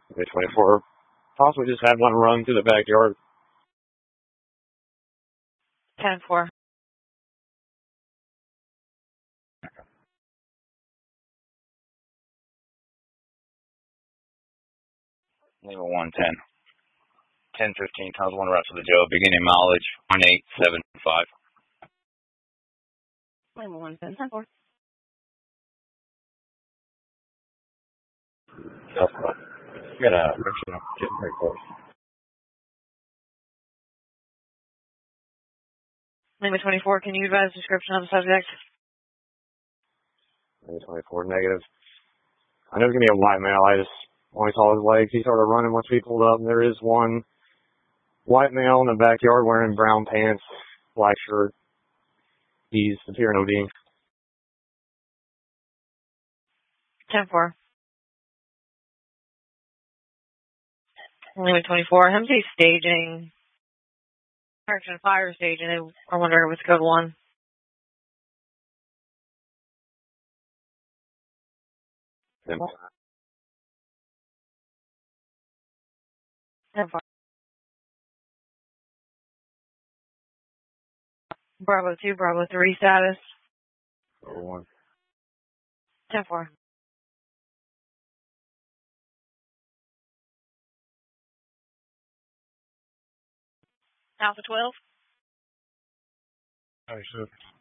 24, possibly just have one run through the backyard. 10-4. Lima 110. 1015, times 1 route to the Joe, beginning mileage 1875. Lima 110, 10-4. Got a friction getting pretty close. Lima 24, can you advise description of the subject? Lima 24, negative. I know it's going to be a white male. I just only saw his legs. He started running once we pulled up, and there is one white male in the backyard wearing brown pants, black shirt. He's appearing OD. 10-4. Lima 24, MJ staging. Correction, fire staging. They are wondering what's code 1. 10-4. 10-4. Bravo 2, Bravo 3 status. 1. 10-4. Alpha 12. Alright, so